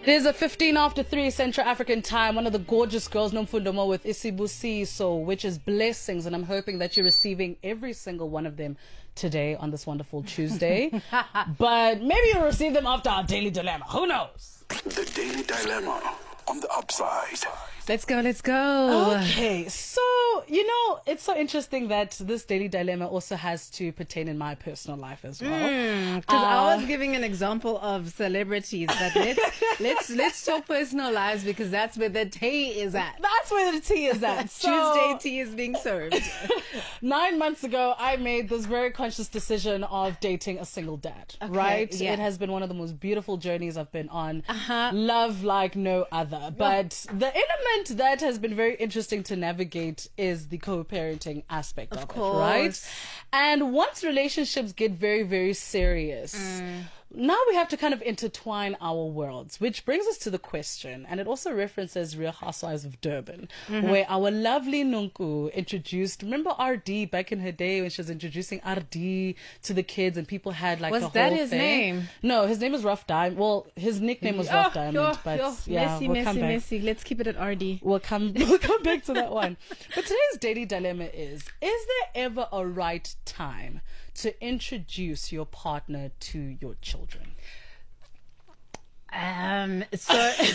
It is a 15 after 3 Central African time. One of the gorgeous girls, Nomfundomo, with Isibusiso, which is blessings. And I'm hoping that you're receiving every single one of them today on this wonderful Tuesday. But maybe you'll receive them after our Daily Dilemma. Who knows? The Daily Dilemma on the upside. Let's go. Okay, so, it's so interesting that this Daily Dilemma also has to pertain in my personal life as well. Because I was giving an example of celebrities, but let's talk personal lives because that's where the tea is at. That's where the tea is at. Tuesday tea is being served. 9 months ago, I made this very conscious decision of dating a single dad, right? Yeah. It has been one of the most beautiful journeys I've been on. Love like no other. But the element that has been very interesting to navigate is the co-parenting aspect of it, right? And once relationships get very, very serious, now we have to kind of intertwine our worlds, which brings us to the question, and it also references Real Housewives of Durban, where our lovely Nunku introduced, remember RD back in her day when she was introducing RD to the kids and people had like Was the whole that his thing? name? No, his name is Rough Diamond. Well, his nickname was Rough Diamond, but yeah, we'll come back. Messy. Let's keep it at RD. We'll come back to that one. But today's daily dilemma is there ever a right time to introduce your partner to your children? So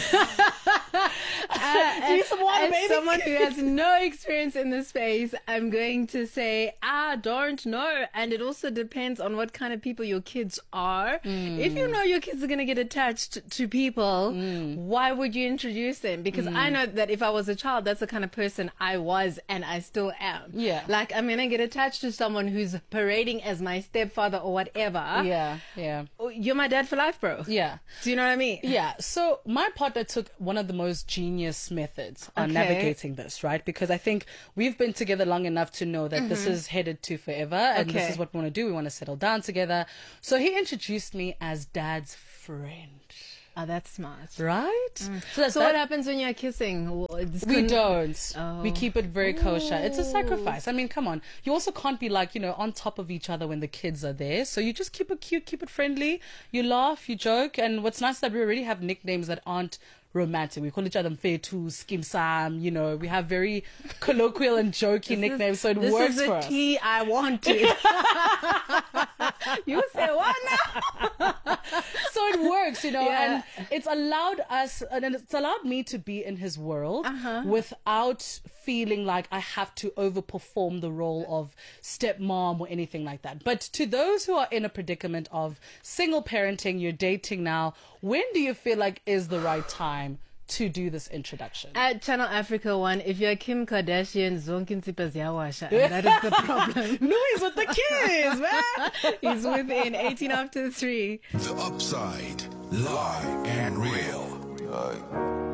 Need some water, as baby? someone who has no experience in this space, I'm going to say I don't know, and it also depends on what kind of people your kids are. If you know your kids are going to get attached to people, why would you introduce them? Because I know that if I was a child, that's the kind of person I was and I still am. Yeah. Like I'm going to get attached to someone who's parading as my stepfather or whatever. Yeah. You're my dad for life, bro. Yeah. Do you know what I mean? Yeah, so my partner took one of the most genius methods on navigating this, right? Because I think we've been together long enough to know that this is headed to forever and this is what we want to do. We want to settle down together. So he introduced me as dad's friend. Oh, that's smart. Right? So what happens when you're kissing? We don't. We keep it very kosher. It's a sacrifice. I mean, come on. You also can't be like, on top of each other when the kids are there. So you just keep it cute, keep it friendly. You laugh, you joke. And what's nice is that we already have nicknames that aren't romantic. We call each other Mfetu, Skim Sam, we have very colloquial and jokey nicknames, so it works for us. This is the tea I wanted. You say what now? So it works, and it's allowed us, and it's allowed me to be in his world without feeling like I have to overperform the role of stepmom or anything like that. But to those who are in a predicament of single parenting, you're dating now, when do you feel like is the right time to do this introduction? At Channel Africa 1, if you're Kim Kardashian, zonke insipho ziyawasha, and that is the problem. No, he's with the kids, man. He's within 18 after 3. The upside, live and real.